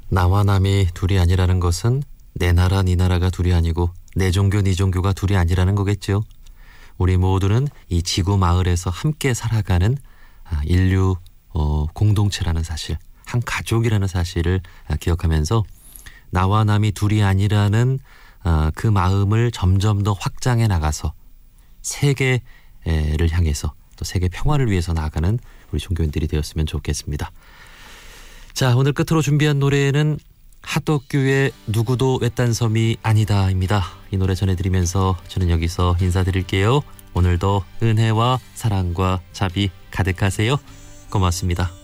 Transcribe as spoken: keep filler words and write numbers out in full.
나와 남이 둘이 아니라는 것은 내 나라 네 나라가 둘이 아니고 내 종교 네 종교가 둘이 아니라는 거겠죠. 우리 모두는 이 지구 마을에서 함께 살아가는 인류 공동체라는 사실, 한 가족이라는 사실을 기억하면서 나와 남이 둘이 아니라는 그 마음을 점점 더 확장해 나가서 세계를 향해서 또 세계 평화를 위해서 나아가는 우리 종교인들이 되었으면 좋겠습니다. 자, 오늘 끝으로 준비한 노래는 하덕규의 누구도 외딴 섬이 아니다입니다. 이 노래 전해드리면서 저는 여기서 인사드릴게요. 오늘도 은혜와 사랑과 자비 가득하세요. 고맙습니다.